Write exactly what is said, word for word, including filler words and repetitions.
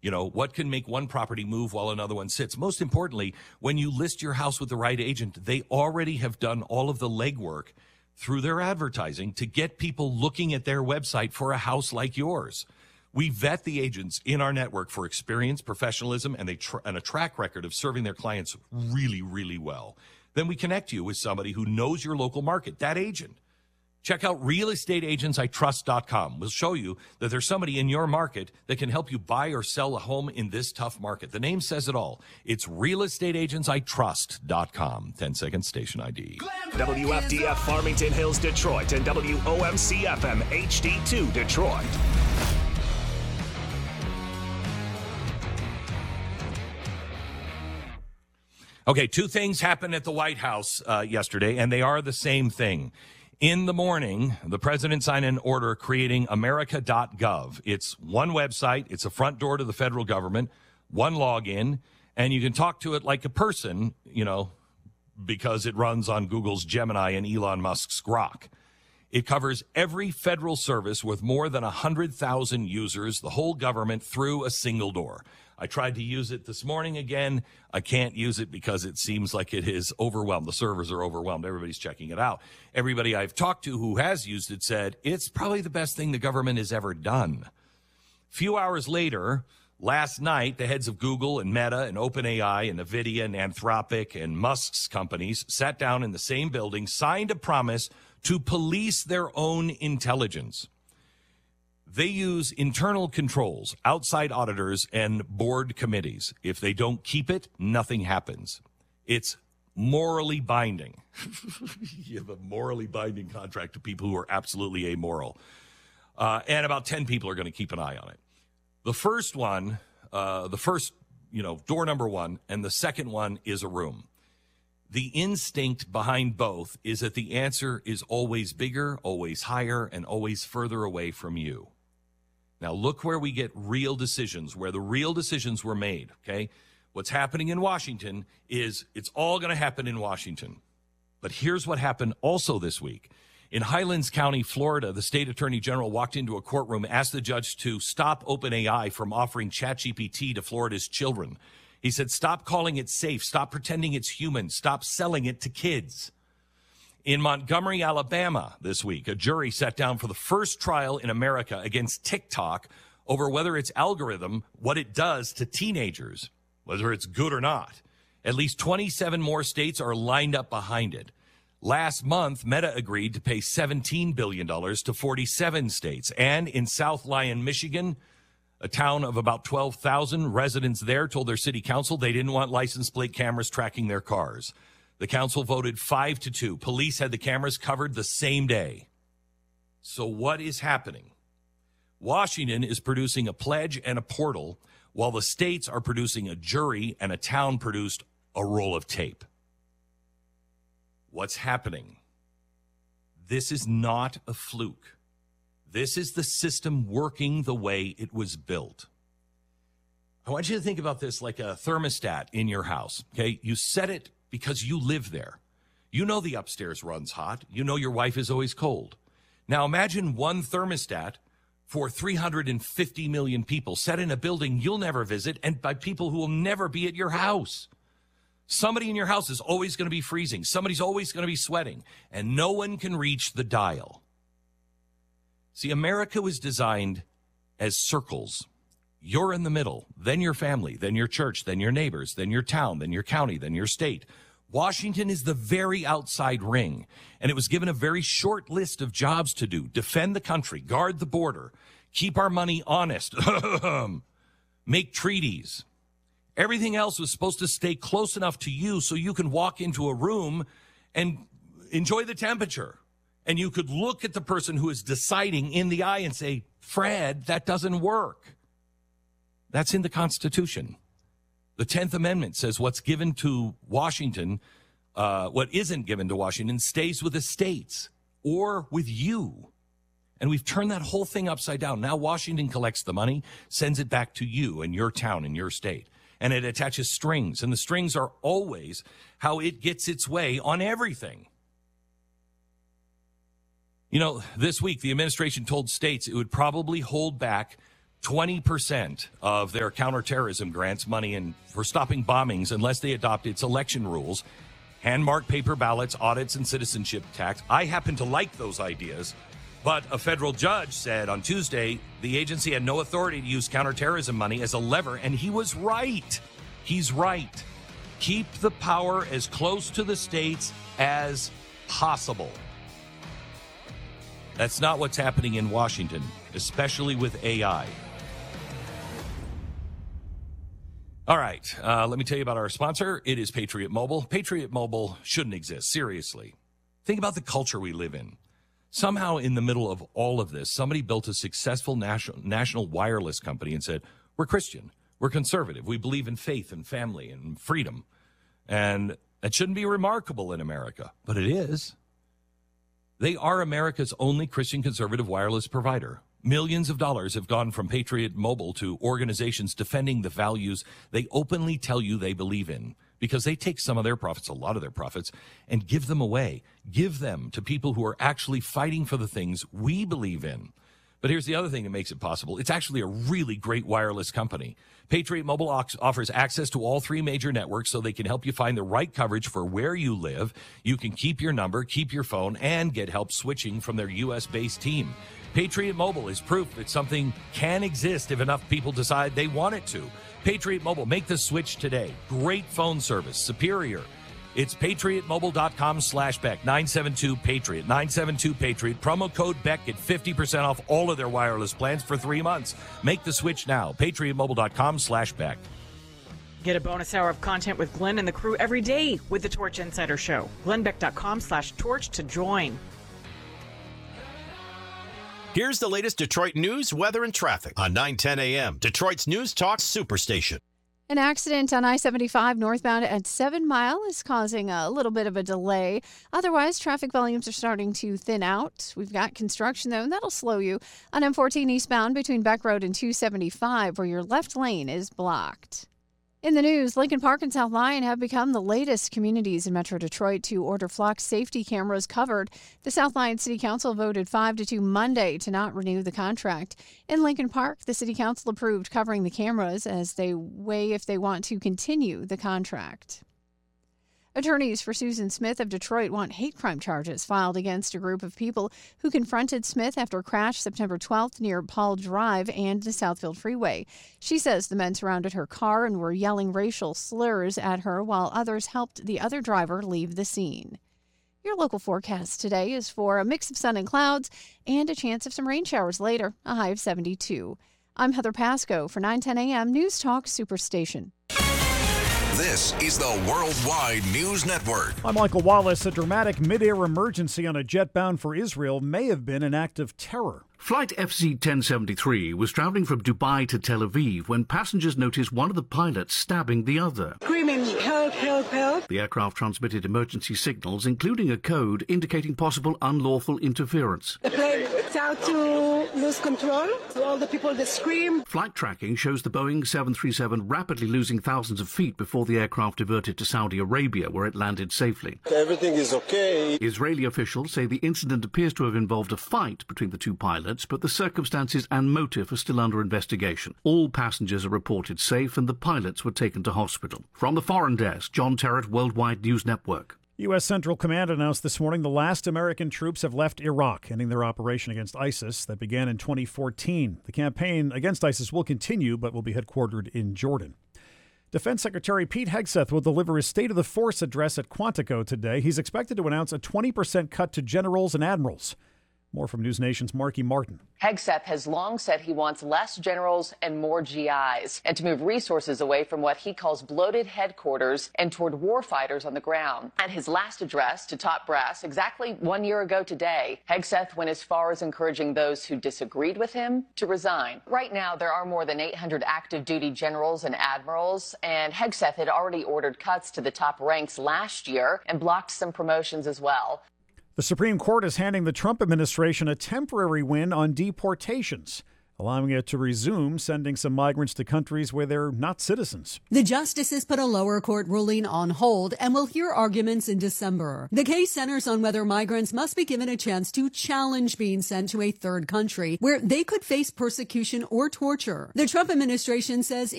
You know, what can make one property move while another one sits? Most importantly, when you list your house with the right agent, they already have done all of the legwork through their advertising to get people looking at their website for a house like yours. We vet the agents in our network for experience, professionalism, and, they tr- and a track record of serving their clients really, really well. Then we connect you with somebody who knows your local market, that agent. Check out real estate agents I trust dot com. We'll show you that there's somebody in your market that can help you buy or sell a home in this tough market. The name says it all. It's real estate agents I trust dot com. ten second station I D. W F D F Farmington Hills, Detroit, and W O M C F M H D two, Detroit. Okay, two things happened at the White House uh, yesterday, and they are the same thing. In the morning, the president signed an order creating America dot gov. It's one website. It's a front door to the federal government, one login, and you can talk to it like a person, you know, because it runs on Google's Gemini and Elon Musk's Grok. It covers every federal service with more than one hundred thousand users, the whole government, through a single door. I tried to use it this morning again. I can't use it because it seems like it is overwhelmed. The servers are overwhelmed. Everybody's checking it out. Everybody I've talked to who has used it said it's probably the best thing the government has ever done. A few hours later, last night, the heads of Google and Meta and OpenAI and NVIDIA and Anthropic and Musk's companies sat down in the same building, signed a promise to police their own intelligence. They use internal controls, outside auditors, and board committees. If they don't keep it, nothing happens. It's morally binding. You have a morally binding contract to people who are absolutely amoral. Uh, and about ten people are going to keep an eye on it. The first one, uh, the first, you know, door number one, and the second one is a room. The instinct behind both is that the answer is always bigger, always higher, and always further away from you. Now, look where we get real decisions, where the real decisions were made, okay? What's happening in Washington is it's all going to happen in Washington. But here's what happened also this week. In Highlands County, Florida, the state attorney general walked into a courtroom, asked the judge to stop OpenAI from offering ChatGPT to Florida's children. He said, stop calling it safe, stop pretending it's human, stop selling it to kids. In Montgomery, Alabama this week, a jury sat down for the first trial in America against TikTok over whether its algorithm, what it does to teenagers, whether it's good or not. At least twenty-seven more states are lined up behind it. Last month, Meta agreed to pay seventeen billion dollars to forty-seven states. And in South Lyon, Michigan, a town of about twelve thousand, residents there told their city council they didn't want license plate cameras tracking their cars. The council voted five to two. Police had the cameras covered the same day. So what is happening? Washington is producing a pledge and a portal, while the states are producing a jury and a town produced a roll of tape. What's happening? This is not a fluke. This is the system working the way it was built. I want you to think about this like a thermostat in your house, okay? You set it because you live there. You know the upstairs runs hot. You know your wife is always cold. Now imagine one thermostat for three hundred fifty million people set in a building you'll never visit and by people who will never be at your house. Somebody in your house is always going to be freezing. Somebody's always going to be sweating, and no one can reach the dial. See, America was designed as circles. You're in the middle, then your family, then your church, then your neighbors, then your town, then your county, then your state. Washington is the very outside ring, and it was given a very short list of jobs to do. Defend the country, guard the border, keep our money honest, make treaties. Everything else was supposed to stay close enough to you so you can walk into a room and enjoy the temperature. And you could look at the person who is deciding in the eye and say, Fred, that doesn't work. That's in the Constitution. The tenth Amendment says what's given to Washington, uh, what isn't given to Washington stays with the states or with you. And we've turned that whole thing upside down. Now Washington collects the money, sends it back to you and your town and your state. And it attaches strings. And the strings are always how it gets its way on everything. You know, this week, the administration told states it would probably hold back twenty percent of their counterterrorism grants money in for stopping bombings unless they adopt its election rules, hand-marked paper ballots, audits, and citizenship tax. I happen to like those ideas, but a federal judge said on Tuesday the agency had no authority to use counterterrorism money as a lever, and he was right. He's right. Keep the power as close to the states as possible. That's not what's happening in Washington, especially with A I. All right, uh, let me tell you about our sponsor. It is Patriot Mobile. Patriot Mobile shouldn't exist, seriously. Think about the culture we live in. Somehow in the middle of all of this, somebody built a successful national, national wireless company and said, we're Christian, we're conservative, we believe in faith and family and freedom. And that shouldn't be remarkable in America, but it is. They are America's only Christian conservative wireless provider. Millions of dollars have gone from Patriot Mobile to organizations defending the values they openly tell you they believe in, because they take some of their profits, a lot of their profits, and give them away. Give them to people who are actually fighting for the things we believe in. But here's the other thing that makes it possible. It's actually a really great wireless company. Patriot Mobile offers access to all three major networks so they can help you find the right coverage for where you live. You can keep your number, keep your phone, and get help switching from their U S-based team. Patriot Mobile is proof that something can exist if enough people decide they want it to. Patriot Mobile, make the switch today. Great phone service, superior. It's patriotmobile.com slash Beck, nine seven two Patriot, nine seven two Patriot. Promo code Beck, get fifty percent off all of their wireless plans for three months. Make the switch now, patriotmobile.com slash Beck. Get a bonus hour of content with Glenn and the crew every day with the Torch Insider Show. glennbeck.com slash torch to join. Here's the latest Detroit news, weather, and traffic on nine ten a.m. Detroit's News Talk Superstation. An accident on I seventy-five northbound at seven Mile is causing a little bit of a delay. Otherwise, traffic volumes are starting to thin out. We've got construction, though, and that'll slow you on M fourteen eastbound between Beck Road and two seventy-five, where your left lane is blocked. In the news, Lincoln Park and South Lyon have become the latest communities in Metro Detroit to order flock safety cameras covered. The South Lyon City Council voted five to two Monday to not renew the contract. In Lincoln Park, the City Council approved covering the cameras as they weigh if they want to continue the contract. Attorneys for Susan Smith of Detroit want hate crime charges filed against a group of people who confronted Smith after a crash September twelfth near Paul Drive and the Southfield Freeway. She says the men surrounded her car and were yelling racial slurs at her while others helped the other driver leave the scene. Your local forecast today is for a mix of sun and clouds and a chance of some rain showers later, a high of seventy-two. I'm Heather Pasco for nine ten a.m. News Talk Superstation. This is the Worldwide News Network. I'm Michael Wallace. A dramatic mid-air emergency on a jet bound for Israel may have been an act of terror. Flight F Z ten seventy-three was traveling from Dubai to Tel Aviv when passengers noticed one of the pilots stabbing the other. Screaming, help, help, help. The aircraft transmitted emergency signals, including a code indicating possible unlawful interference. The plane started to lose control, so all the people that scream. Flight tracking shows the Boeing seven thirty-seven rapidly losing thousands of feet before the aircraft diverted to Saudi Arabia, where it landed safely. Everything is okay. Israeli officials say the incident appears to have involved a fight between the two pilots, but the circumstances and motive are still under investigation. All passengers are reported safe and the pilots were taken to hospital. From the Foreign Desk, John Terrett, Worldwide News Network. U S. Central Command announced this morning the last American troops have left Iraq, ending their operation against ISIS that began in twenty fourteen. The campaign against ISIS will continue, but will be headquartered in Jordan. Defense Secretary Pete Hegseth will deliver his State of the Force address at Quantico today. He's expected to announce a twenty percent cut to generals and admirals. More from News Nation's Marky Martin. Hegseth has long said he wants less generals and more G Is, and to move resources away from what he calls bloated headquarters and toward warfighters on the ground. At his last address to top brass exactly one year ago today, Hegseth went as far as encouraging those who disagreed with him to resign. Right now, there are more than eight hundred active duty generals and admirals, and Hegseth had already ordered cuts to the top ranks last year and blocked some promotions as well. The Supreme Court is handing the Trump administration a temporary win on deportations. allowing it to resume sending some migrants to countries where they're not citizens. The justices put a lower court ruling on hold and will hear arguments in December. The case centers on whether migrants must be given a chance to challenge being sent to a third country where they could face persecution or torture. The Trump administration says